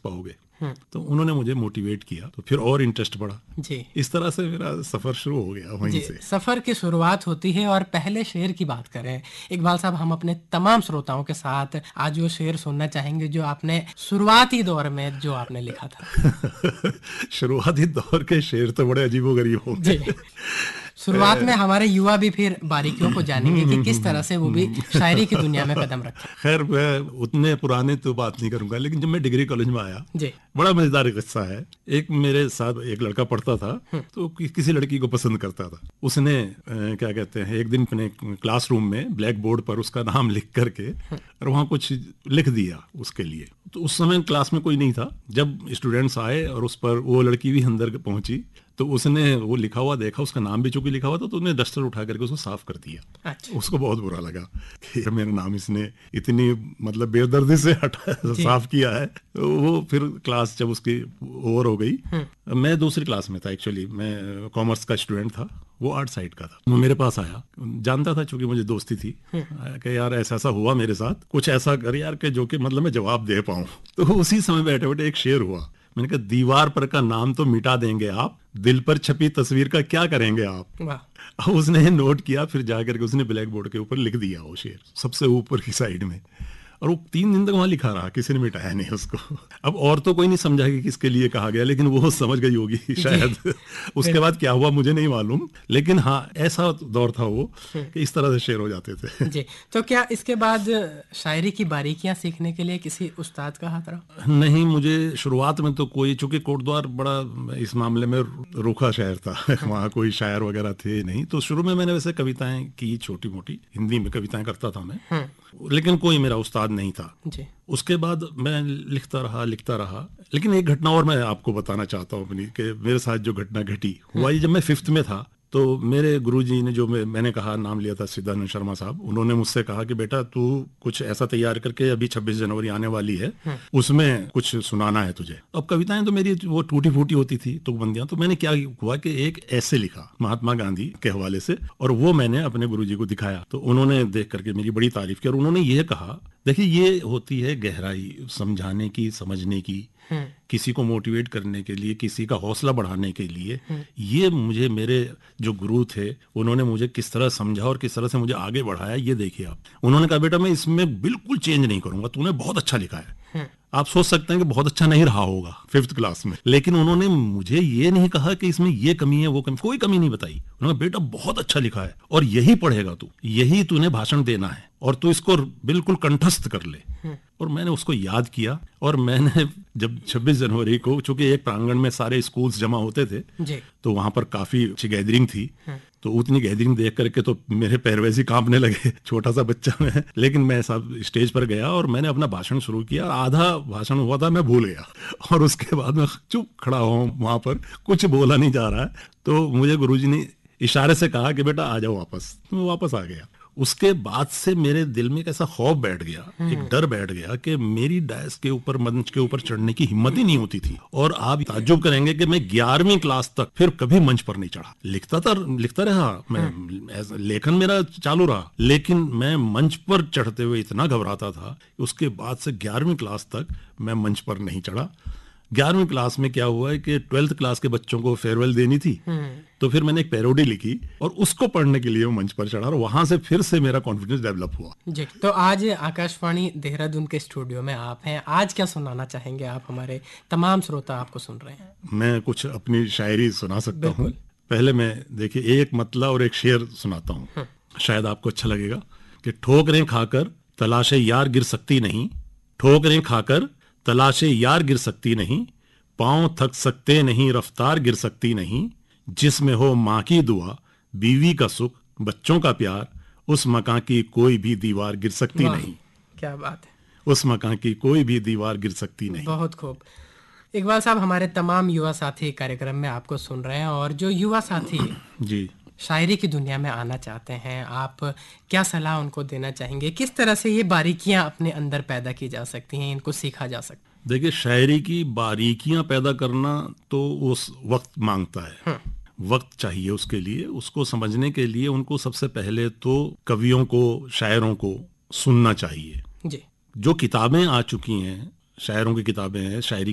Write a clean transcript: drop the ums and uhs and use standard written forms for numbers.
पाओगे। तो उन्होंने मुझे मोटिवेट किया, तो फिर और इंटरेस्ट बढ़ा जी। इस तरह से मेरा सफर शुरू हो गया वहीं जी, से। सफर की शुरुआत होती है। और पहले शेर की बात करें इकबाल साहब, हम अपने तमाम श्रोताओं के साथ आज वो शेर सुनना चाहेंगे जो आपने शुरुआती दौर में जो आपने लिखा था। शुरुआती दौर के शेर तो बड़े अजीबोगरीब होंगे। जी, शुरुआत में हमारे युवा भी फिर बारीकियों को जानेंगे कि किस तरह से वो भी शायरी की दुनिया में कदम रखे। खैर मैं उतने पुराने तो बात नहीं करूंगा, लेकिन जब मैं डिग्री कॉलेज में आया, जी। बड़ा मजेदार किस्सा है। एक मेरे साथ एक लड़का पढ़ता था, तो किसी लड़की को पसंद करता था। उसने क्या कहते हैं, एक दिन अपने क्लासरूम में ब्लैक बोर्ड पर उसका नाम लिख करके और वहां कुछ लिख दिया उसके लिए। तो उस समय क्लास में कोई नहीं था। जब स्टूडेंट्स आए और उस पर वो लड़की भी अंदर पहुंची, तो उसने वो लिखा हुआ देखा, उसका नाम भी चूंकि लिखा हुआ था, तो उसने डस्टर उठा करके उसको साफ कर दिया। अच्छा। उसको बहुत बुरा लगा कि मेरा नाम इसने इतनी मतलब बेदर्दी से साफ किया है। तो वो फिर क्लास जब उसकी ओवर हो गई, मैं दूसरी क्लास में था, एक्चुअली मैं कॉमर्स का स्टूडेंट था, वो आर्ट साइड का था। वो मेरे पास आया, जानता था चूंकि मुझे दोस्ती थी, कि यार ऐसा ऐसा हुआ मेरे साथ, कुछ ऐसा कर यार कि जो कि मतलब मैं जवाब दे पाऊं। तो उसी समय बैठे बैठे एक शेर हुआ। मैंने कहा, दीवार पर का नाम तो मिटा देंगे आप, दिल पर छपी तस्वीर का क्या करेंगे आप। वाह। उसने नोट किया, फिर जाकर के उसने ब्लैक बोर्ड के ऊपर लिख दिया वो शेर सबसे ऊपर की साइड में, और वो 3 दिन तक वहां लिखा रहा, किसी ने मिटाया नहीं उसको। अब और तो कोई नहीं समझा कि किसके लिए कहा गया, लेकिन वो समझ गई होगी शायद। उसके बाद क्या हुआ मुझे नहीं मालूम, लेकिन हाँ ऐसा दौर था वो कि इस तरह से शेर हो जाते थे। जी, तो क्या इसके बाद शायरी की बारीकियां सीखने के लिए किसी उस्ताद का हाथ रहा? नहीं, मुझे शुरुआत में तो कोई, चूंकि कोटद्वार बड़ा इस मामले में रूखा शहर था, वहाँ कोई शायर वगैरह थे नहीं। तो शुरू में मैंने वैसे कविताएं की, छोटी मोटी हिंदी में कविताएं करता था मैं, लेकिन कोई मेरा उस्ताद नहीं था। जी। उसके बाद मैं लिखता रहा। लेकिन एक घटना और मैं आपको बताना चाहता हूँ अपनी, कि मेरे साथ जो घटना घटी हुआ, ये जब मैं 5th में था, तो मेरे गुरुजी ने, जो मैंने कहा नाम लिया था सिद्धानंद शर्मा साहब, उन्होंने मुझसे कहा कि बेटा तू कुछ ऐसा तैयार करके, अभी 26 जनवरी आने वाली है, उसमें कुछ सुनाना है तुझे। अब कविताएं तो मेरी वो टूटी फूटी होती थी, तुकबंदियां। तो मैंने क्या हुआ कि एक ऐसे लिखा महात्मा गांधी के हवाले से, और वो मैंने अपने गुरुजी को दिखाया। तो उन्होंने देख करके मेरी बड़ी तारीफ की, और उन्होंने ये कहा, देखिए ये होती है गहराई समझाने की, समझने की, किसी को मोटिवेट करने के लिए, किसी का हौसला बढ़ाने के लिए। ये मुझे, मेरे जो गुरु थे, उन्होंने मुझे किस तरह समझा और किस तरह से मुझे आगे बढ़ाया, ये देखिए आप। उन्होंने कहा, बेटा मैं इसमें बिल्कुल चेंज नहीं करूंगा, तूने बहुत अच्छा लिखा है। आप सोच सकते हैं कि बहुत अच्छा नहीं रहा होगा 5th क्लास में, लेकिन उन्होंने मुझे ये नहीं कहा कि इसमें ये कमी है वो कमी, कोई कमी नहीं बताई। उन्होंने, बेटा बहुत अच्छा लिखा है और यही पढ़ेगा तू, यही तूने भाषण देना है, और तू इसको बिल्कुल कंठस्थ कर ले। और मैंने उसको याद किया, और मैंने जब 26 जनवरी को, चूंकि एक प्रांगण में सारे स्कूल्स जमा होते थे जी। तो वहां पर काफी अच्छी गैदरिंग थी। तो उतनी गैदरिंग देख करके तो मेरे पैर वैसे कांपने लगे, छोटा सा बच्चा मैं, लेकिन मैं सब स्टेज पर गया और मैंने अपना भाषण शुरू किया। आधा भाषण हुआ था, मैं भूल गया, और उसके बाद मैं चुप खड़ा हूं वहां पर, कुछ बोला नहीं जा रहा है। तो मुझे गुरुजी ने इशारे से कहा कि बेटा आ जाओ वापस। तो मैं वापस आ गया। उसके बाद से मेरे दिल में एक ऐसा खौफ बैठ गया, एक डर बैठ गया, कि मेरी डायस के ऊपर, मंच के ऊपर चढ़ने की हिम्मत ही नहीं होती थी। और आप ताज्जुब करेंगे कि मैं 11वीं क्लास तक फिर कभी मंच पर नहीं चढ़ा। लिखता रहा मैं, लेखन मेरा चालू रहा, लेकिन मैं मंच पर चढ़ते हुए इतना घबराता था। उसके बाद से 11वीं क्लास तक मैं मंच पर नहीं चढ़ा। 11वीं क्लास में क्या हुआ है कि 12th क्लास के बच्चों को फेयरवेल देनी थी, तो फिर मैंने एक पैरोडी लिखी और उसको पढ़ने के लिए मंच पर चढ़ा, और वहां से फिर से मेरा कॉन्फिडेंस डेवलप हुआ। जी, तो आज आकाशवाणी देहरादून के स्टूडियो में आप हैं, आज क्या सुनाना चाहेंगे आप? हमारे तमाम श्रोता आपको सुन रहे हैं। मैं कुछ अपनी शायरी सुना सकता हूँ। पहले मैं, देखिए, एक मतला और एक शेर सुनाता हूँ, शायद आपको अच्छा लगेगा। कि ठोकरें खाकर तलाशे यार गिर सकती नहीं, ठोकरें खाकर तलाशे यार गिर सकती नहीं, पांव थक सकते नहीं, रफ्तार गिर सकती नहीं, जिसमें हो माँ की दुआ, बीवी का सुख, बच्चों का प्यार, उस मकान की कोई भी दीवार गिर सकती नहीं। क्या बात है। उस मकान की कोई भी दीवार गिर सकती नहीं। बहुत खूब। इकबाल साहब, हमारे तमाम युवा साथी कार्यक्रम में आपको सुन रहे हैं, और जो युवा साथी जी शायरी की दुनिया में आना चाहते हैं, आप क्या सलाह उनको देना चाहेंगे? किस तरह से ये बारीकियां अपने अंदर पैदा की जा सकती हैं, इनको सीखा जा सकता है? देखिए, शायरी की बारीकियां पैदा करना तो उस वक्त मांगता है, वक्त चाहिए उसके लिए। उसको समझने के लिए उनको सबसे पहले तो कवियों को, शायरों को सुनना चाहिए। जी। जो किताबें आ चुकी हैं, शायरों की किताबें हैं, शायरी